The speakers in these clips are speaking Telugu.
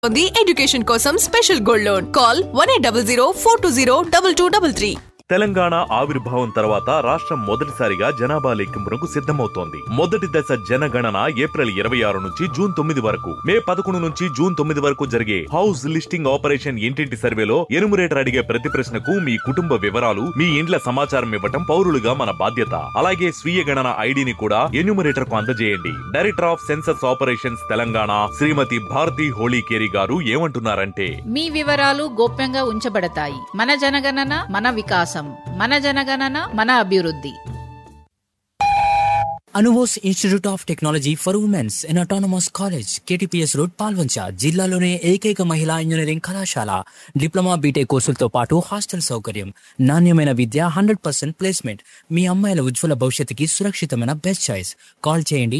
the education kosam special gold loan. Call 1800-420-2233. Telangana ఆవిర్భావం తర్వాత రాష్ట్రం మొదటిసారిగా జనాభా లెక్కింపునకు సిద్ధమవుతోంది. మొదటి దశ జనగణన ఏప్రిల్ 26 నుంచి జూన్ 9 వరకు, మే 11 నుంచి జూన్ 9 వరకు జరిగే హౌస్ లిస్టింగ్ ఆపరేషన్ ఇంటింటి సర్వేలో ఎనుమరేటర్ అడిగే ప్రతి ప్రశ్నకు మీ కుటుంబ వివరాలు, మీ ఇండ్ల సమాచారం ఇవ్వటం పౌరులుగా మన బాధ్యత. అలాగే స్వీయ గణన ఐడిని కూడా ఎన్యూమరేటర్ కు అందజేయండి. Director of census operations Telangana శ్రీమతి భారతి హోళీకేరి గారు ఏమంటున్నారంటే, మీ వివరాలు గోప్యంగా ఉంచబడతాయి. మన జనగణన మన వికాసం, మన జనగణన మన అభివృద్ధి. Anubose institute of technology for women's in autonomous college, KTPS road, Palvancha. జిల్లాలోనే ఏకైక మహిళా ఇంజనీరింగ్ కళాశాల. డిప్లొమా బీటెక్ కోర్సులతో పాటు హాస్టల్ సౌకర్యం, నాణ్యమైన విద్య, 100% ప్లేస్మెంట్. మీ అమ్మాయిల ఉజ్వల భవిష్యత్తుకి సురక్షితమైన బెస్ట్ చాయిస్. కాల్ చేయండి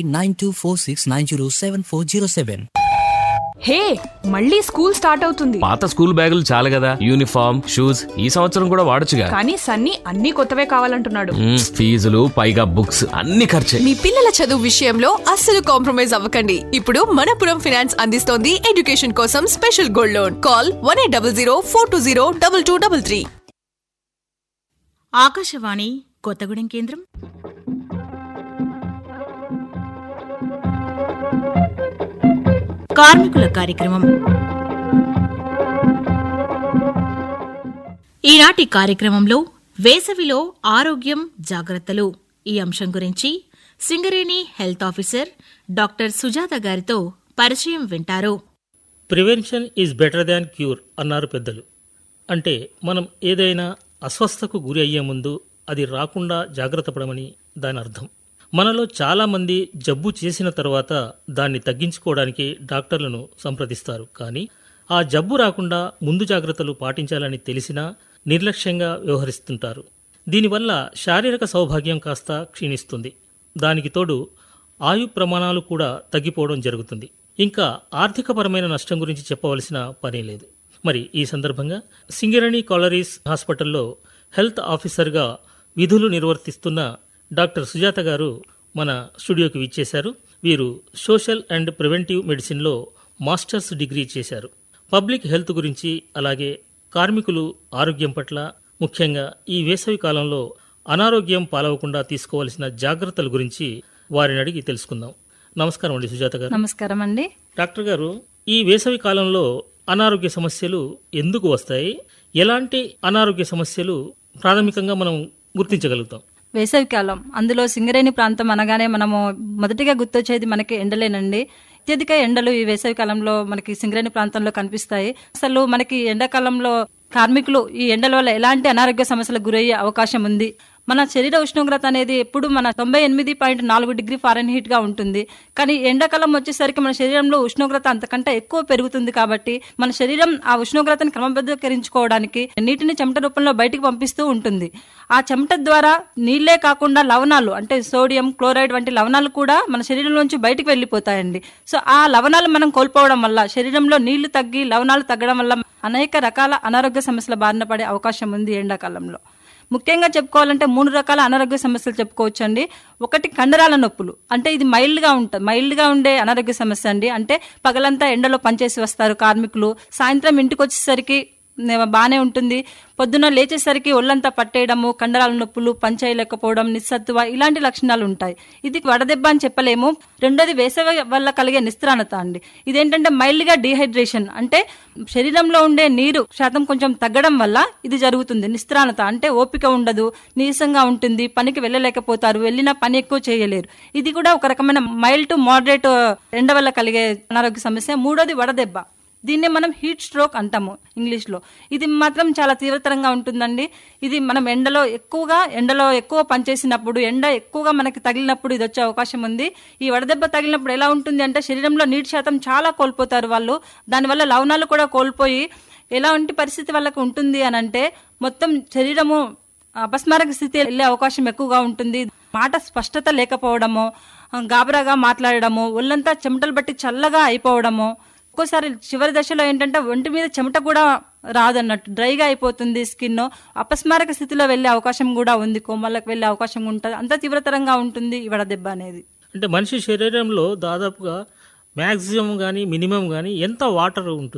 9246907407. హే, మళ్ళీ స్కూల్ స్టార్ట్ అవుతుంది. పాత స్కూల్ బ్యాగులు చాలు కదా, యూనిఫామ్, షూస్ ఈ సంవత్సరం కూడా వాడొచ్చుగా. కానీ సన్నీ అన్ని కొత్తవే కావాలంటున్నాడు. ఫీజులు పైగా బుక్స్ అన్ని ఖర్చే. మీ పిల్లల చదువు విషయంలో అస్సలు కాంప్రమైజ్ అవ్వకండి. ఇప్పుడు మనపురం ఫైనాన్స్ అందిస్తోంది ఎడ్యుకేషన్ కోసం special gold loan. Call 1800-420-2233. Akashvani Kothagudem కేంద్రం. కార్మికుల కార్యక్రమం. ఈనాటి కార్యక్రమంలో వేసవిలో ఆరోగ్యం జాగ్రత్తలు ఈ అంశం గురించి Singareni health officer doctor Sujatha గారితో పరిచయం వింటారు. Prevention is better than cure అన్నారు పెద్దలు. అంటే మనం ఏదైనా అస్వస్థకు గురి అయ్యే ముందు అది రాకుండా జాగ్రత్త పడమని దాని అర్థం. మనలో చాలామంది జబ్బు చేసిన తర్వాత దాన్ని తగ్గించుకోవడానికి డాక్టర్లను సంప్రదిస్తారు. కానీ ఆ జబ్బు రాకుండా ముందు జాగ్రత్తలు పాటించాలని తెలిసినా నిర్లక్ష్యంగా వ్యవహరిస్తుంటారు. దీనివల్ల శారీరక సౌభాగ్యం కాస్త క్షీణిస్తుంది. దానికి తోడు ఆయు ప్రమాణాలు కూడా తగ్గిపోవడం జరుగుతుంది. ఇంకా ఆర్థికపరమైన నష్టం గురించి చెప్పవలసిన పనే లేదు. మరి ఈ సందర్భంగా సింగరేణి కాలరీస్ హాస్పిటల్లో హెల్త్ ఆఫీసర్గా విధులు నిర్వర్తిస్తున్న డాక్టర్ సుజాత గారు మన స్టూడియోకి విచ్చేశారు. వీరు సోషల్ అండ్ ప్రివెంటివ్ మెడిసిన్లో మాస్టర్స్ డిగ్రీ చేశారు. పబ్లిక్ హెల్త్ గురించి, అలాగే కార్మికులు ఆరోగ్యం పట్ల, ముఖ్యంగా ఈ వేసవి కాలంలో అనారోగ్యం పాలవకుండా తీసుకోవాల్సిన జాగ్రత్తల గురించి వారిని అడిగి తెలుసుకుందాం. నమస్కారం అండి సుజాత గారు. నమస్కారం అండి. డాక్టర్ గారు, ఈ వేసవి కాలంలో అనారోగ్య సమస్యలు ఎందుకు వస్తాయి? ఎలాంటి అనారోగ్య సమస్యలు ప్రాథమికంగా మనం గుర్తించగలుగుతాం? వేసవికాలం, అందులో సింగరేణి ప్రాంతం అనగానే మనము మొదటిగా గుర్తొచ్చేది మనకి ఎండలేనండి. అత్యధిక ఎండలు ఈ వేసవి కాలంలో మనకి సింగరేణి ప్రాంతంలో కనిపిస్తాయి. అసలు మనకి ఎండాకాలంలో కార్మికులు ఈ ఎండల వల్ల ఎలాంటి అనారోగ్య సమస్యలకు గురయ్యే అవకాశం ఉంది? మన శరీర ఉష్ణోగ్రత అనేది ఎప్పుడు మన 98.4 డిగ్రీ ఫారెన్హీట్ గా ఉంటుంది. కానీ ఎండాకాలం వచ్చేసరికి మన శరీరంలో ఉష్ణోగ్రత అంతకంటే ఎక్కువ పెరుగుతుంది. కాబట్టి మన శరీరం ఆ ఉష్ణోగ్రతను క్రమబద్ధీకరించుకోవడానికి నీటిని చెమట రూపంలో బయటికి పంపిస్తూ ఉంటుంది. ఆ చెమట ద్వారా నీళ్లే కాకుండా లవణాలు, అంటే సోడియం, క్లోరైడ్ వంటి లవణాలు కూడా మన శరీరంలోంచి బయటికి వెళ్లిపోతాయండి. సో ఆ లవణాలు మనం కోల్పోవడం వల్ల, శరీరంలో నీళ్లు తగ్గి లవణాలు తగ్గడం వల్ల అనేక రకాల అనారోగ్య సమస్యల బారిన పడే అవకాశం ఉంది ఎండాకాలంలో. ముఖ్యంగా చెప్పుకోవాలంటే 3 రకాల అనారోగ్య సమస్యలు చెప్పుకోవచ్చండి. ఒకటి కండరాల నొప్పులు, అంటే ఇది మైల్డ్ గా ఉండే అనారోగ్య సమస్య అండి. అంటే పగలంతా ఎండలో పనిచేసి వస్తారు కార్మికులు, సాయంత్రం ఇంటికి వచ్చేసరికి బానే ఉంటుంది. పొద్దున లేచేసరికి ఒళ్ళంతా పట్టేయడము, కండరాల నొప్పులు, పనిచేయలేకపోవడం, నిస్సత్తువ, ఇలాంటి లక్షణాలు ఉంటాయి. ఇది వడదెబ్బ అని చెప్పలేము. రెండోది వేసవి వల్ల కలిగే నిస్త్రాణత అండి. ఇదేంటంటే మైల్డ్ గా డీహైడ్రేషన్, అంటే శరీరంలో ఉండే నీరు శాతం కొంచెం తగ్గడం వల్ల ఇది జరుగుతుంది. నిస్త్రాణత అంటే ఓపిక ఉండదు, నీరసంగా ఉంటుంది, పనికి వెళ్ళలేకపోతారు, వెళ్ళినా పని ఎక్కువ చేయలేరు. ఇది కూడా ఒక రకమైన మైల్డ్ టు మోడరేట్ ఎండ వల్ల కలిగే అనారోగ్య సమస్య. మూడోది వడదెబ్బ, దీన్నే మనం హీట్ స్ట్రోక్ అంటాము ఇంగ్లీష్ లో. ఇది మాత్రం చాలా తీవ్రతరంగా ఉంటుందండి. ఇది మనం ఎండలో ఎక్కువ పనిచేసినప్పుడు, ఎండ ఎక్కువగా మనకి తగిలినప్పుడు ఇది వచ్చే అవకాశం ఉంది. ఈ వడదెబ్బ తగిలినప్పుడు ఎలా ఉంటుంది అంటే శరీరంలో నీటి శాతం చాలా కోల్పోతారు వాళ్ళు. దానివల్ల లవణాలు కూడా కోల్పోయి ఎలాంటి పరిస్థితి వాళ్ళకి ఉంటుంది అని అంటే మొత్తం శరీరము అపస్మారక స్థితి వెళ్లే అవకాశం ఎక్కువగా ఉంటుంది. మాట స్పష్టత లేకపోవడము, గాబరాగా మాట్లాడడము, ఒళ్ళంతా చెమటలు బట్టి చల్లగా అయిపోవడము, ఒక్కోసారి చివరి దశలో ఏంటంటే ఒంటి మీద చెమట కూడా రాదన్నట్టు డ్రైగా అయిపోతుంది స్కిన్. అపస్మారక స్థితిలో వెళ్లే అవకాశం కూడా ఉంది, కోమాలకు వెళ్లే అవకాశం ఉంటుంది. అంత తీవ్రతరంగా ఉంటుంది ఈ వడదెబ్బ అనేది. అంటే మనిషి శరీరంలో దాదాపుగా మ్యాక్సిమం కానీ మినిమం కానీ ఎంత వాటర్ ఉంటుంది?